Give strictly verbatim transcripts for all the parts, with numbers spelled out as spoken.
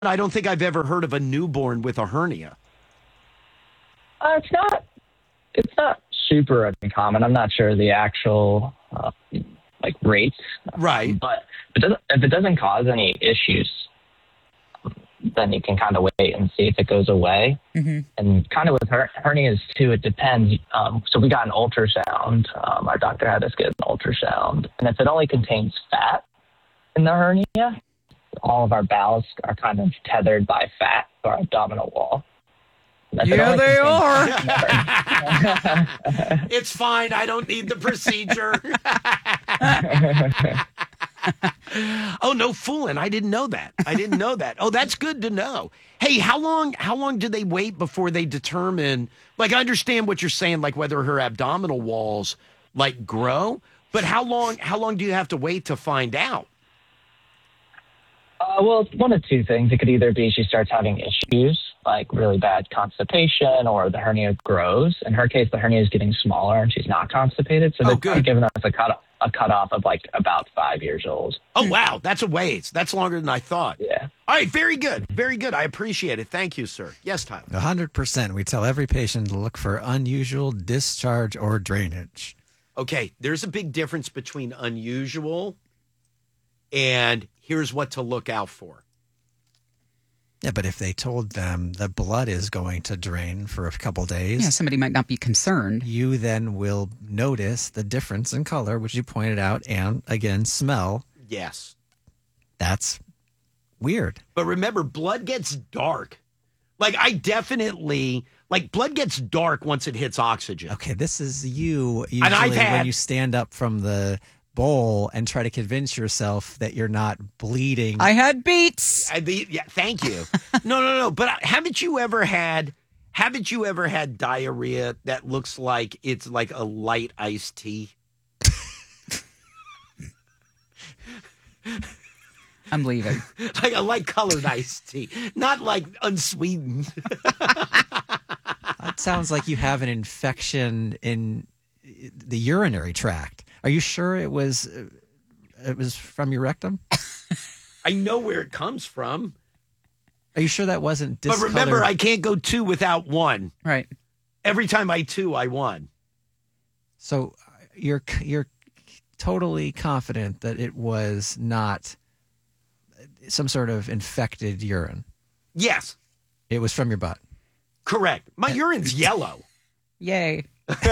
I don't think I've ever heard of a newborn with a hernia. Uh, it's not. It's not super uncommon. I'm not sure the actual uh, like rates. Right. But if it doesn't, if it doesn't cause any issues, then you can kind of wait and see if it goes away. Mm-hmm. And kind of with her- hernias too, it depends. Um, so we got an ultrasound. Um, our doctor had us get an ultrasound, and if it only contains fat in the hernia, all of our bowels are kind of tethered by fat to our abdominal wall. If yeah, they are. It's fine. I don't need the procedure. Oh, no fooling. I didn't know that. I didn't know that. Oh, that's good to know. Hey, how long how long do they wait before they determine, like, I understand what you're saying, like whether her abdominal walls like grow, but how long how long do you have to wait to find out? Uh, well, it's one of two things. It could either be she starts having issues, like really bad constipation, or the hernia grows. In her case, the hernia is getting smaller and she's not constipated. So Oh, they've good. given us a cut a cutoff of like about five years old. Oh, wow. That's a ways. That's longer than I thought. Yeah. All right. Very good. Very good. I appreciate it. Thank you, sir. Yes, Tyler. one hundred percent. We tell every patient to look for unusual discharge or drainage. Okay. There's a big difference between unusual and here's what to look out for. Yeah, but if they told them the blood is going to drain for a couple days, Yeah, somebody might not be concerned. you then will notice the difference in color, which you pointed out, and again, smell. Yes. That's weird. But remember, blood gets dark. Like, I definitely, like, blood gets dark once it hits oxygen. Okay, this is you usually And I've had- when you stand up from the bowl and try to convince yourself that you're not bleeding. I had beets. I, the, yeah, thank you. no, no, no. But haven't you ever had, haven't you ever had diarrhea that looks like it's like a light iced tea? I'm leaving. Like a light colored iced tea, not like unsweetened. That sounds like you have an infection in the urinary tract. Are you sure it was uh, it was from your rectum? I know where it comes from. Are you sure that wasn't But discolored? remember, I can't go two without one. Right. Every time I two, I won. So you're you're totally confident that it was not some sort of infected urine. Yes, It was from your butt. correct. My urine's yellow. Yay.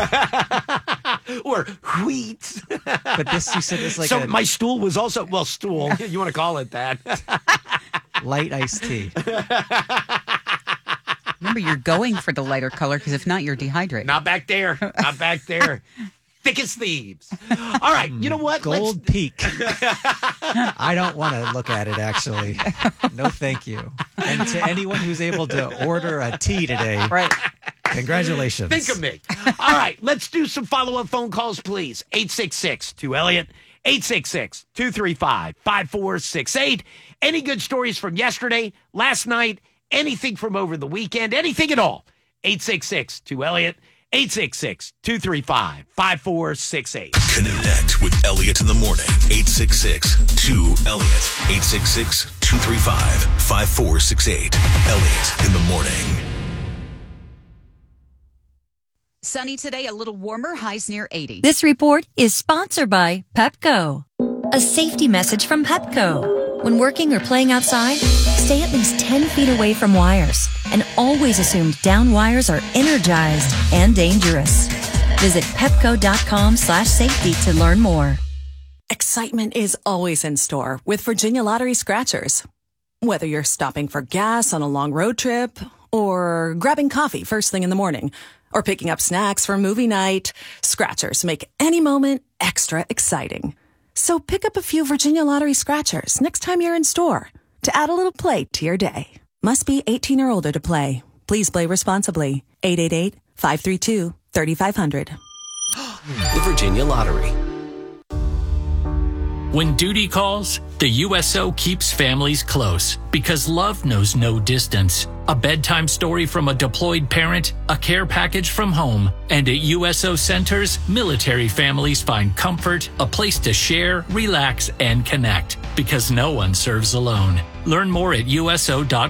Or wheat. But this, you said, is like so a my stool was also, well, stool. You want to call it that. light iced tea. Remember, you're going for the lighter color because if not, you're dehydrated. Not back there. Not back there. Thick as thieves. All right. You know what? Gold Let's, Peak. I don't want to look at it, actually. No, thank you. And to anyone who's able to order a tea today, Right. congratulations. think of me. All right. Let's do some follow-up phone calls, please. eight six six, two Elliott. eight six six, two three five, five four six eight. Any good stories from yesterday, last night, anything from over the weekend, anything at all. eight six six, two Elliott. eight six six, two three five, five four six eight. Connect with Elliot in the morning. eight six six, two Elliott. eight six six, two three five, five four six eight. Elliot in the morning. Sunny today, a little warmer, highs near eighty. This report is sponsored by Pepco. A safety message from Pepco. When working or playing outside, stay at least ten feet away from wires and always assume down wires are energized and dangerous. Visit pepco.com slash safety to learn more. Excitement is always in store with Virginia Lottery Scratchers. Whether you're stopping for gas on a long road trip or grabbing coffee first thing in the morning or picking up snacks for movie night, Scratchers make any moment extra exciting. So pick up a few Virginia Lottery Scratchers next time you're in store to add a little play to your day. Must be eighteen or older to play. Please play responsibly. eight eight eight, five three two, three five zero zero. The Virginia Lottery. The Virginia Lottery. When duty calls, the U S O keeps families close because love knows no distance. A bedtime story from a deployed parent, a care package from home, and at U S O centers, military families find comfort, a place to share, relax, and connect because no one serves alone. Learn more at U S O dot com.